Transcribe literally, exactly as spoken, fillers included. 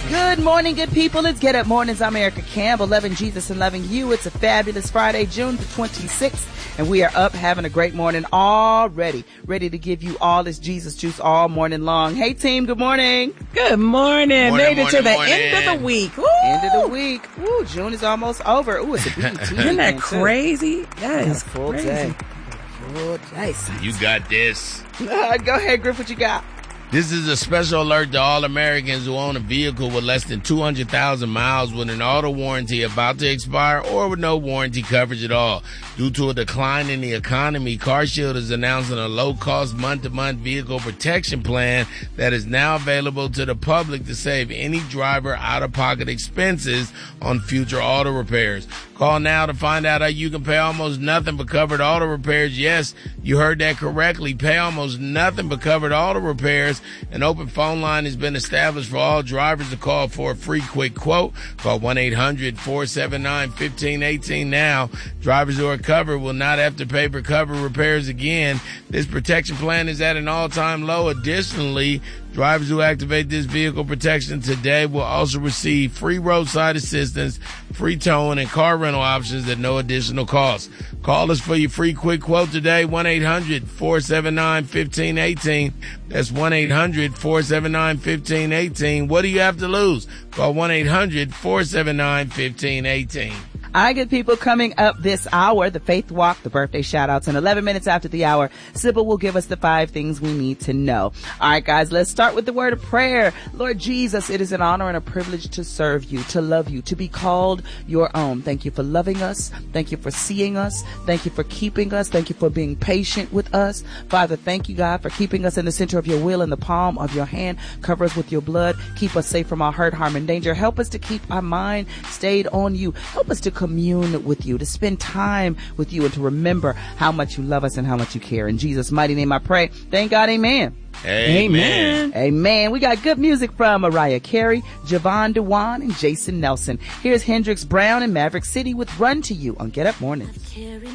Good morning, good people. It's Get Up Mornings. I'm Erica Campbell, loving Jesus and loving you. It's a fabulous Friday, June the twenty-sixth, and we are up having a great morning already, ready to give you all this Jesus juice all morning long. Hey, team, good morning. Good morning. morning Made it morning, to the morning. end of the week. Woo! End of the week. Ooh, June is almost over. Ooh, it's a B E T. Isn't that weekend, too. crazy? That is A full crazy. day. Full day. You got this. Go ahead, Griff, what you got? This is a special alert to all Americans who own a vehicle with less than two hundred thousand miles with an auto warranty about to expire or with no warranty coverage at all. Due to a decline in the economy, CarShield is announcing a low-cost month-to-month vehicle protection plan that is now available to the public to save any driver out-of-pocket expenses on future auto repairs. Call now to find out how you can pay almost nothing but covered auto repairs. Yes, you heard that correctly. Pay almost nothing but covered auto repairs. An open phone line has been established for all drivers to call for a free quick quote. Call one eight hundred four seven nine one five one eight now. Drivers who are covered will not have to pay for covered repairs again. This protection plan is at an all-time low. Additionally, drivers who activate this vehicle protection today will also receive free roadside assistance, free towing, and car rental options at no additional cost. Call us for your free quick quote today, one eight hundred four seven nine one five one eight. That's one eight hundred four seven nine one five one eight. What do you have to lose? Call one eight hundred four seven nine one five one eight. All right, good people, coming up this hour, the Faith Walk, the birthday shout-outs, and eleven minutes after the hour, Sybil will give us the five things we need to know. All right, guys, let's start with the word of prayer. Lord Jesus, it is an honor and a privilege to serve you, to love you, to be called your own. Thank you for loving us. Thank you for seeing us. Thank you for keeping us. Thank you for being patient with us. Father, thank you, God, for keeping us in the center of your will, in the palm of your hand. Cover us with your blood. Keep us safe from all hurt, harm, and danger. Help us to keep our mind stayed on you. Help us to commune with you, to spend time with you, and to remember how much you love us and how much you care. In Jesus' mighty name I pray. Thank God, amen. Amen. Amen. We got good music from Mariah Carey, Javon Dewan, and Jason Nelson. Here's Hendrix Brown and Maverick City with Run to You on Get Up Mornings.